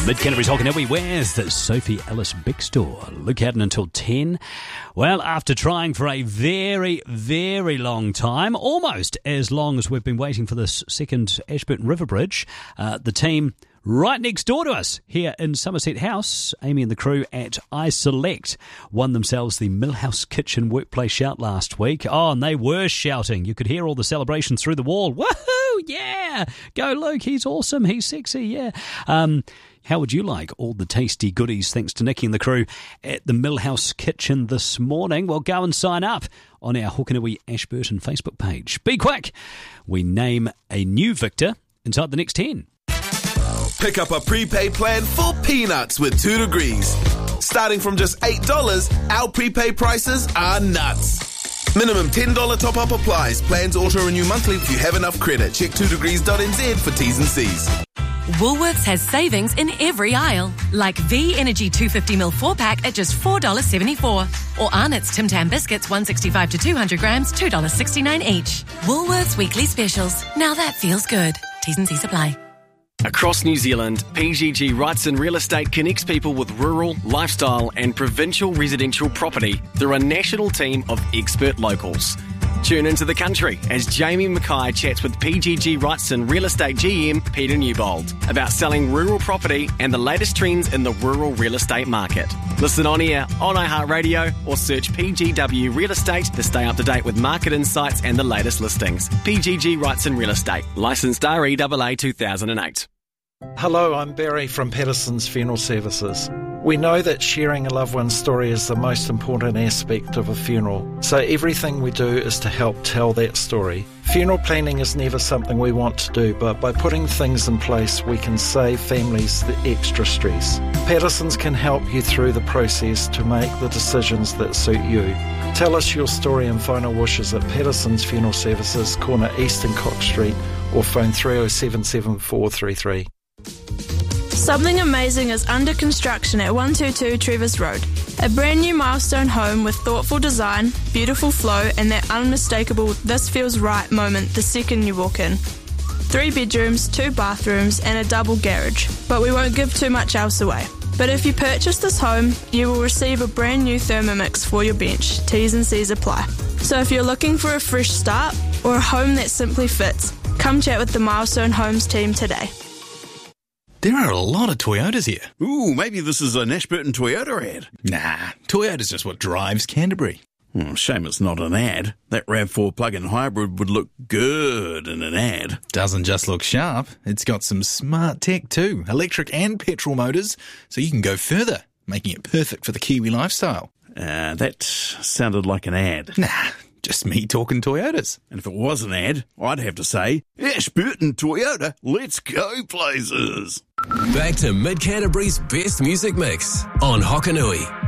Mid-Canterbury's Hokanui. Where's the Sophie Ellis Big Store? Luke Haddon until 10. Well, after trying for a very, very long time, almost as long as we've been waiting for this second Ashburton River Bridge, the team right next door to us here in Somerset House, Amy and the crew at iSelect, won themselves the Millhouse Kitchen Workplace Shout last week. Oh, and they were shouting. You could hear all the celebrations through the wall. Woohoo! Yeah! Go Luke, he's awesome, he's sexy, yeah. How would you like all the tasty goodies thanks to Nikki and the crew at the Millhouse Kitchen this morning? Well, go and sign up on our Hokanui Ashburton Facebook page. Be quick! We name a new victor inside the next 10. Pick up a prepaid plan for peanuts with 2 Degrees. Starting from just $8, our prepaid prices are nuts. Minimum $10 top-up applies. Plans auto-renew monthly if you have enough credit. Check 2degrees.nz for T's and C's. Woolworths has savings in every aisle, like V Energy 250ml 4-pack at just $4.74. Or Arnott's Tim Tam biscuits 165 to 200 grams, $2.69 each. Woolworths Weekly Specials. Now that feels good. T's and C's apply. Across New Zealand, PGG Wrightson Real Estate connects people with rural, lifestyle and provincial residential property through a national team of expert locals. Tune into the country as Jamie Mackay chats with PGG Wrightson Real Estate GM Peter Newbold about selling rural property and the latest trends in the rural real estate market. Listen on air, on iHeartRadio or search PGW Real Estate to stay up to date with market insights and the latest listings. PGG Wrightson Real Estate, licensed REAA 2008. Hello, I'm Barry from Patterson's Funeral Services. We know that sharing a loved one's story is the most important aspect of a funeral, so everything we do is to help tell that story. Funeral planning is never something we want to do, but by putting things in place, we can save families the extra stress. Patterson's can help you through the process to make the decisions that suit you. Tell us your story and final wishes at Patterson's Funeral Services, corner East and Cox Street, or phone 307 7433. Something amazing is under construction at 122 Trevis Road. A brand new milestone home with thoughtful design, beautiful flow and that unmistakable "this feels right" moment the second you walk in. 3 bedrooms, 2 bathrooms and a double garage, but we won't give too much else away. But if you purchase this home, you will receive a brand new Thermomix for your bench. T's and C's apply. So if you're looking for a fresh start or a home that simply fits, come chat with the Milestone Homes team today. There are a lot of Toyotas here. Ooh, maybe this is an Ashburton Toyota ad. Nah, Toyota's just what drives Canterbury. Shame it's not an ad. That RAV4 plug-in hybrid would look good in an ad. Doesn't just look sharp, it's got some smart tech too, electric and petrol motors, so you can go further, making it perfect for the Kiwi lifestyle. That sounded like an ad. Nah, just me talking Toyotas. And if it was an ad, I'd have to say, Ashburton Toyota, let's go places. Back to Mid-Canterbury's best music mix on Hokanui.